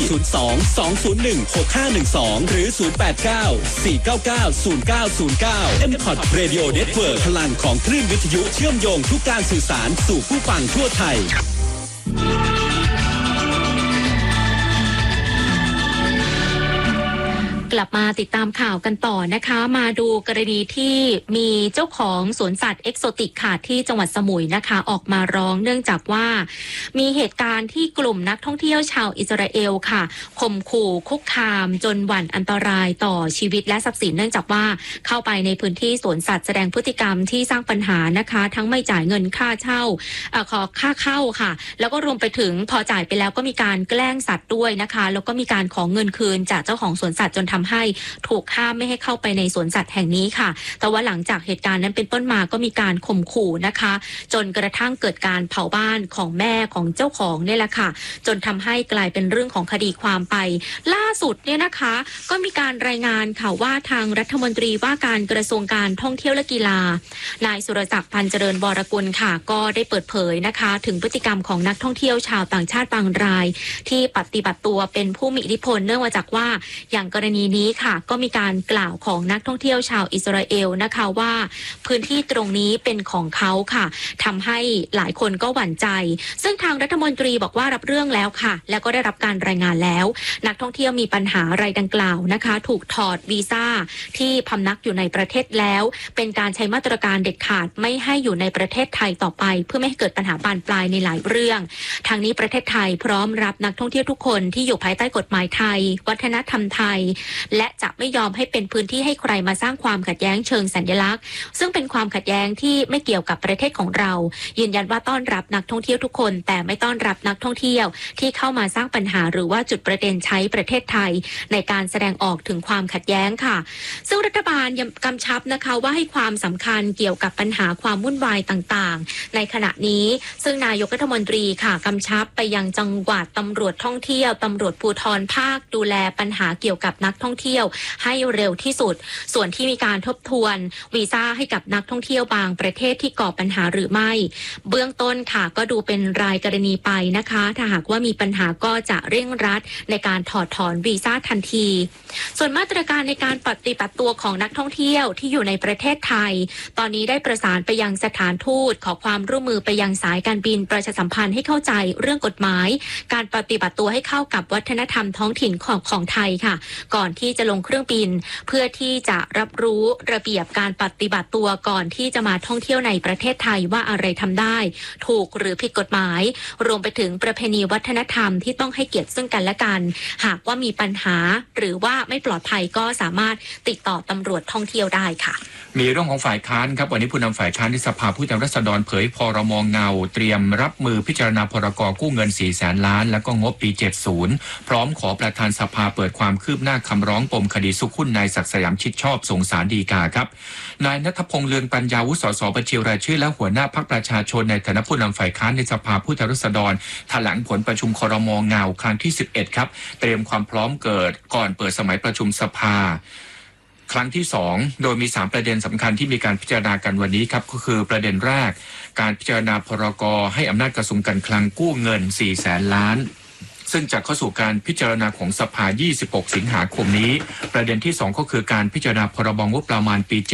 022016512 หรือ 089-499-0909 M-Cot Radio Network พลังของคลื่นวิทยุเชื่อมโยงทุกการสื่อสารสู่ผู้ฟังทั่วไทยกลับมาติดตามข่าวกันต่อนะคะมาดูกรณีที่มีเจ้าของสวนสัตว์เอกโซติกค่ะที่จังหวัดสมุยนะคะออกมาร้องเนื่องจากว่ามีเหตุการณ์ที่กลุ่มนักท่องเที่ยวชาวอิสราเอลค่ะข่มขู่คุกคามจนหวั่นอันตรายต่อชีวิตและทรัพย์สินเนื่องจากว่าเข้าไปในพื้นที่สวนสัตว์แสดงพฤติกรรมที่สร้างปัญหานะคะทั้งไม่จ่ายเงินค่าเช่าขอค่าเข้าค่ะแล้วก็รวมไปถึงพอจ่ายไปแล้วก็มีการแกล้งสัตว์ด้วยนะคะแล้วก็มีการขอเงินคืนจากเจ้าของสวนสัตว์จนทำให้ถูกห้ามไม่ให้เข้าไปในสวนสัตว์แห่งนี้ค่ะแต่ว่าหลังจากเหตุการณ์นั้นเป็นต้นมาก็มีการข่มขู่นะคะจนกระทั่งเกิดการเผาบ้านของแม่ของเจ้าของเนี่ยแหละค่ะจนทำให้กลายเป็นเรื่องของคดีความไปล่าสุดเนี่ยนะคะก็มีการรายงานค่ะว่าทางรัฐมนตรีว่าการกระทรวงการท่องเที่ยวและกีฬานายสุรศักดิ์พันธ์เจริญวรกุลค่ะก็ได้เปิดเผยนะคะถึงพฤติกรรมของนักท่องเที่ยวชาวต่างชาติบางรายที่ปฏิบัติตัวเป็นผู้มีอิทธิพลเนื่องมาจากว่าอย่างกรณีนี้ค่ะก็มีการกล่าวของนักท่องเที่ยวชาวอิสราเอลนะคะว่าพื้นที่ตรงนี้เป็นของเขาค่ะทำให้หลายคนก็หวั่นใจซึ่งทางรัฐมนตรีบอกว่ารับเรื่องแล้วค่ะและก็ได้รับการรายงานแล้วนักท่องเที่ยวมีปัญหาอะไรดังกล่าวนะคะถูกถอดวีซ่าที่พำนักอยู่ในประเทศแล้วเป็นการใช้มาตรการเด็ดขาดไม่ให้อยู่ในประเทศไทยต่อไปเพื่อไม่ให้เกิดปัญหาบานปลายในหลายเรื่องทางนี้ประเทศไทยพร้อมรับนักท่องเที่ยวทุกคนที่อยู่ภายใต้กฎหมายไทยวัฒนธรรมไทยและจะไม่ยอมให้เป็นพื้นที่ให้ใครมาสร้างความขัดแย้งเชิงสัญลักษณ์ซึ่งเป็นความขัดแย้งที่ไม่เกี่ยวกับประเทศของเรายืนยันว่าต้อนรับนักท่องเที่ยวทุกคนแต่ไม่ต้อนรับนักท่องเที่ยวที่เข้ามาสร้างปัญหาหรือว่าจุดประเด็นใช้ประเทศไทยในการแสดงออกถึงความขัดแย้งค่ะซึ่งรัฐบาลยังกำชับนะคะว่าให้ความสำคัญเกี่ยวกับปัญหาความวุ่นวายต่างๆในขณะนี้ซึ่งนายกรัฐมนตรีค่ะกำชับไปยังจังหวัดตำรวจท่องเที่ยวตำรวจภูธรภาคดูแลปัญหาเกี่ยวกับนักท่องเที่ยวให้เร็วที่สุดส่วนที่มีการทบทวนวีซ่าให้กับนักท่องเที่ยวบางประเทศที่ก่อปัญหาหรือไม่เบื้องต้นค่ะก็ดูเป็นรายกรณีไปนะคะถ้าหากว่ามีปัญหาก็จะเร่งรัดในการถอดถอนวีซ่าทันทีส่วนมาตรการในการปฏิบัติตัวของนักท่องเที่ยวที่อยู่ในประเทศไทยตอนนี้ได้ประสานไปยังสถานทูตขอความร่วมมือไปยังสายการบินประชาสัมพันธ์ให้เข้าใจเรื่องกฎหมายการปฏิบัติตัวให้เข้ากับวัฒนธรรมท้องถิ่นของไทยค่ะก่อนที่จะลงเครื่องบินเพื่อที่จะรับรู้ระเบียบการปฏิบัติตัวก่อนที่จะมาท่องเที่ยวในประเทศไทยว่าอะไรทำได้ถูกหรือผิดกฎหมายรวมไปถึงประเพณีวัฒนธรรมที่ต้องให้เกียรติซึ่งกันและกันหากว่ามีปัญหาหรือว่าไม่ปลอดภัยก็สามารถติดต่อตำรวจท่องเที่ยวได้ค่ะมีเรื่องของฝ่ายค้านครับวันนี้ผู้นำฝ่ายค้านที่สภาผู้แทนราษฎรเผยพรม.เงาเตรียมรับมือพิจารณาพรก.กู้เงิน 400,000 ล้านแล้วก็งบปี 70พร้อมขอประธานสภาเปิดความคืบหน้าคำร้องปมคดีสุขหุ้นนายศักดิ์สยามชิดชอบส่งศาลฎีกาครับนายณัฐพงษ์เลืองปัญญาวุฒิ สส บัญชีรายชื่อและหัวหน้าพรรคประชาชนในฐานะผู้นำฝ่ายค้านในสภาผู้แทนราษฎรแถลงผลประชุมครม.เงาครั้งที่ 11ครับเตรียมความพร้อมเกิดก่อนเปิดสมัยประชุมสภาครั้งที่2โดยมี3ประเด็นสำคัญที่มีการพิจารณากันวันนี้ครับก็คือประเด็นแรกการพิจารณาพรก.ให้อำนาจกระทรวงการคลังกู้เงิน 400,000 ล้านซึ่งจะเข้าสู่การพิจารณาของสภา26 สิงหาคมนี้ประเด็นที่2ก็คือการพิจารณาพรบงบประมาณปี